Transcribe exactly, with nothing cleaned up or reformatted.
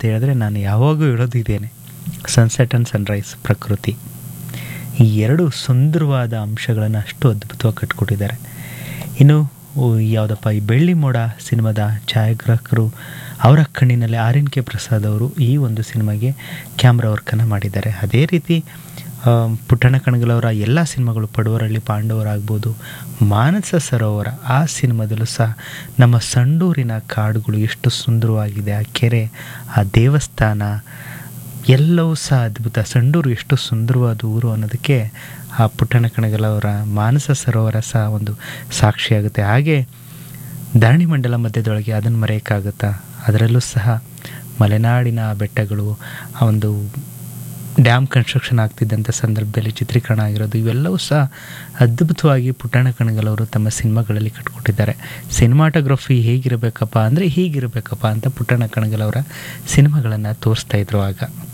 ಅಂತ ಹೇಳಿದ್ರೆ ನಾನು ಯಾವಾಗೂ ಹೇಳೋದಿದ್ದೇನೆ, ಸನ್ಸೆಟ್ ಆ್ಯಂಡ್ ಸನ್ರೈಸ್, ಪ್ರಕೃತಿ, ಈ ಎರಡು ಸುಂದರವಾದ ಅಂಶಗಳನ್ನು ಅಷ್ಟು ಅದ್ಭುತವಾಗಿ ಕಟ್ಕೊಟ್ಟಿದ್ದಾರೆ. ಇನ್ನು ಯಾವುದಪ್ಪ ಈ ಬೆಳ್ಳಿ ಮೋಡ ಸಿನಿಮಾದ ಛಾಯಾಗ್ರಾಹಕರು, ಅವರ ಕಣ್ಣಿನಲ್ಲಿ ಆರ್ ಎನ್ ಕೆ ಪ್ರಸಾದ್ ಅವರು ಈ ಒಂದು ಸಿನಿಮಾಗೆ ಕ್ಯಾಮ್ರಾ ವರ್ಕನ್ನು ಮಾಡಿದ್ದಾರೆ. ಅದೇ ರೀತಿ ಪುಟ್ಟಣ್ಣ ಕಣಗಲವರ ಎಲ್ಲ ಸಿನಿಮಾಗಳು, ಪಡುವರಳ್ಳಿ ಪಾಂಡವರಾಗ್ಬೋದು, ಮಾನಸ ಸರೋವರ, ಆ ಸಿನಿಮಾದಲ್ಲೂ ಸಹ ನಮ್ಮ ಸಂಡೂರಿನ ಕಾಡುಗಳು ಎಷ್ಟು ಸುಂದರವಾಗಿದೆ, ಆ ಕೆರೆ, ಆ ದೇವಸ್ಥಾನ ಎಲ್ಲವೂ ಸಹ ಅದ್ಭುತ. ಸಂಡೂರು ಎಷ್ಟು ಸುಂದರವಾದ ಊರು ಅನ್ನೋದಕ್ಕೆ ಆ ಪುಟ್ಟಣ್ಣ ಕಣಗಲವರ ಮಾನಸ ಸರೋವರ ಸಹ ಒಂದು ಸಾಕ್ಷಿಯಾಗುತ್ತೆ. ಹಾಗೆ ಧರಣಿ ಮಂಡಲ ಮಧ್ಯದೊಳಗೆ ಅದನ್ನು ಮರೆಯೋಕ್ಕಾಗುತ್ತಾ, ಅದರಲ್ಲೂ ಸಹ ಮಲೆನಾಡಿನ ಬೆಟ್ಟಗಳು, ಆ ಒಂದು ಡ್ಯಾಮ್ ಕನ್ಸ್ಟ್ರಕ್ಷನ್ ಆಗ್ತಿದ್ದಂಥ ಸಂದರ್ಭದಲ್ಲಿ ಚಿತ್ರೀಕರಣ ಆಗಿರೋದು, ಇವೆಲ್ಲವೂ ಸಹ ಅದ್ಭುತವಾಗಿ ಪುಟ್ಟಣ್ಣ ಕಣಗಲವರು ತಮ್ಮ ಸಿನಿಮಾಗಳಲ್ಲಿ ಕಟ್ಕೊಟ್ಟಿದ್ದಾರೆ. ಸಿನಿಮಾಟೋಗ್ರಫಿ ಹೇಗಿರಬೇಕಪ್ಪ ಅಂದರೆ ಹೀಗಿರಬೇಕಪ್ಪ ಅಂತ ಪುಟ್ಟಣ್ಣ ಕಣಗಲವರ ಸಿನಿಮಾಗಳನ್ನು ತೋರಿಸ್ತಾ ಇದ್ರು ಆಗ.